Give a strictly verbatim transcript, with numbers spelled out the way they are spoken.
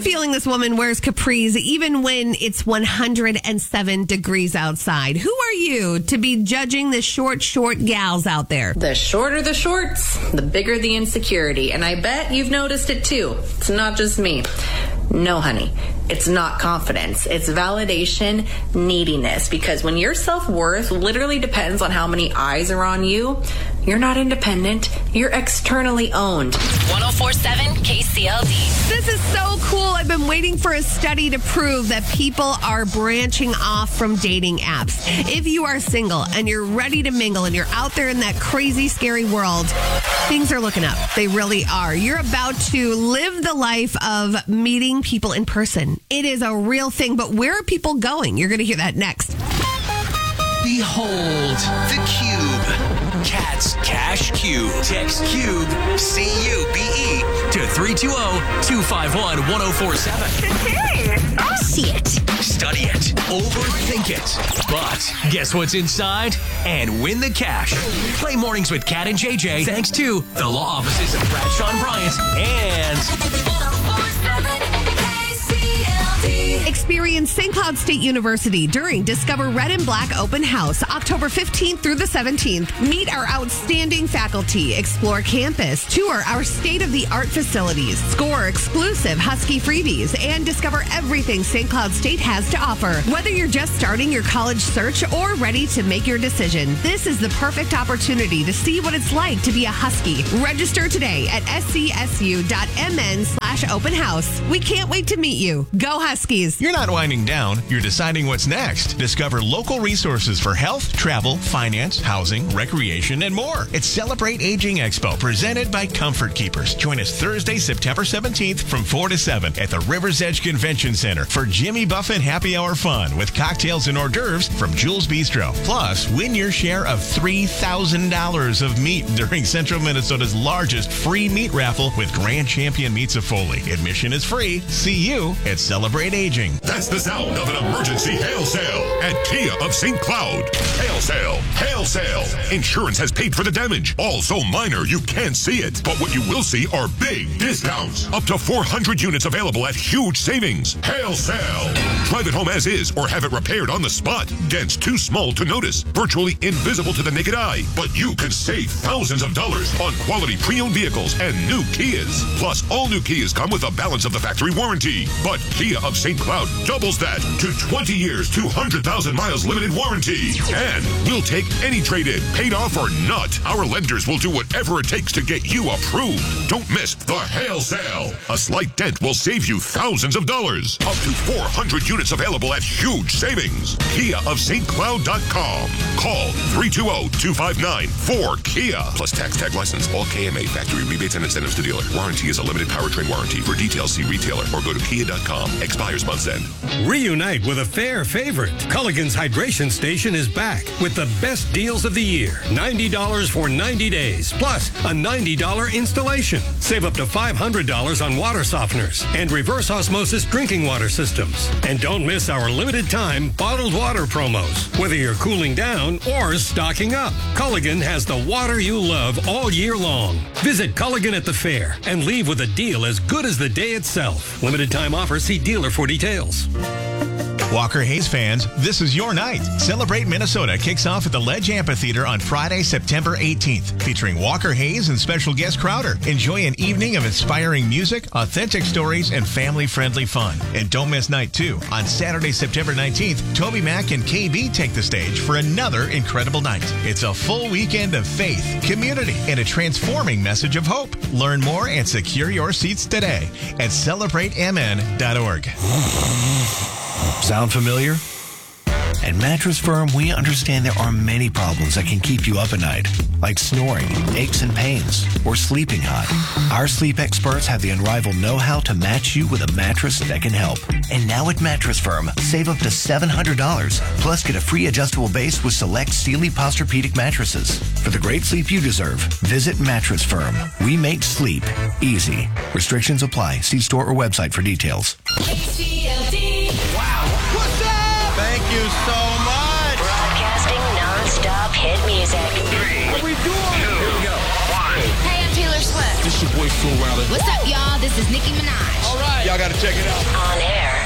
feeling this woman wears capris even when it's one hundred seven degrees outside. Who are you to be judging the short, short gals out there? The shorter the shorts, the bigger the insecurity. And I bet you've noticed it too. It's not just me. No, honey, it's not confidence. It's validation, neediness. Because when your self-worth literally depends on how many eyes are on you, you're not independent. You're externally owned. ten forty-seven K C L D. This is so cool. I've been waiting for a study to prove that people are branching off from dating apps. If you are single and you're ready to mingle and you're out there in that crazy, scary world, things are looking up. They really are. You're about to live the life of meeting people in person. It is a real thing, but where are people going? You're going to hear that next. Behold the Cube. Cat's Cash Cube. Text Cube, C U B E, to three two zero, two five one, one zero four seven. See it. Study it. Overthink it. But guess what's inside? And win the cash. Play mornings with Cat and J J thanks to the law offices of Bradshaw and Bryant and Experience Saint Cloud State University during Discover Red and Black Open House, October fifteenth through the seventeenth. Meet our outstanding faculty, explore campus, tour our state-of-the-art facilities, score exclusive Husky freebies, and discover everything Saint Cloud State has to offer. Whether you're just starting your college search or ready to make your decision, this is the perfect opportunity to see what it's like to be a Husky. Register today at scsu.mn slash open house. We can't wait to meet you. Go Huskies. You're not winding down. You're deciding what's next. Discover local resources for health, travel, finance, housing, recreation, and more. It's Celebrate Aging Expo, presented by Comfort Keepers. Join us Thursday, September seventeenth from four to seven at the River's Edge Convention Center for Jimmy Buffett Happy Hour fun with cocktails and hors d'oeuvres from Jules Bistro. Plus, win your share of three thousand dollars of meat during Central Minnesota's largest free meat raffle with Grand Champion Meats of Foley. Admission is free. See you at Celebrate Aging. That's the sound of an emergency hail sale at Kia of Saint Cloud. Hail sale, hail sale. Insurance has paid for the damage. All so minor you can't see it. But what you will see are big discounts. Up to four hundred units available at huge savings. Hail sale. Drive it home as is or have it repaired on the spot. Dents too small to notice. Virtually invisible to the naked eye. But you could save thousands of dollars on quality pre-owned vehicles and new Kias. Plus, all new Kias come with a balance of the factory warranty. But Kia of Saint Cloud doubles that to twenty years, two hundred thousand miles limited warranty. And we'll take any trade-in, paid off or not. Our lenders will do whatever it takes to get you approved. Don't miss the hail sale. A slight dent will save you thousands of dollars. Up to four hundred units available at huge savings. Kia of Saint Cloud dot com. Call three two zero, two five nine, four Kia. Plus tax tag license. All K M A factory rebates and incentives to dealer. Warranty is a limited powertrain warranty. For details, see retailer or go to kia dot com. Expires month's end. Reunite with a fair favorite. Culligan's Hydration Station is back with the best deals of the year. ninety dollars for ninety days, plus a ninety dollars installation. Save up to five hundred dollars on water softeners and reverse osmosis drinking water systems. And don't miss our limited time bottled water promos. Whether you're cooling down or stocking up, Culligan has the water you love all year long. Visit Culligan at the fair and leave with a deal as good as the day itself. Limited time offer. See dealer for details. Walker Hayes fans, this is your night. Celebrate Minnesota kicks off at the Ledge Amphitheater on Friday, September eighteenth, featuring Walker Hayes and special guest Crowder. Enjoy an evening of inspiring music, authentic stories, and family-friendly fun. And don't miss night two. On Saturday, September nineteenth, Toby Mac and K B take the stage for another incredible night. It's a full weekend of faith, community, and a transforming message of hope. Learn more and secure your seats today at celebrate m n dot org. Sound familiar? At Mattress Firm, we understand there are many problems that can keep you up at night, like snoring, aches and pains, or sleeping hot. Our sleep experts have the unrivaled know-how to match you with a mattress that can help. And now at Mattress Firm, save up to seven hundred dollars, plus get a free adjustable base with select Sealy Posturepedic mattresses. For the great sleep you deserve, visit Mattress Firm. We make sleep easy. Restrictions apply. See store or website for details. K C L D. Wow. What's up? Thank you so much. Broadcasting non-stop hit music. Three, what are we doing? Two, Here we go. One. Hey, I'm Taylor Swift. This your boy Flo Rida. What's up, y'all? This is Nicki Minaj. All right. Y'all got to check it out. On air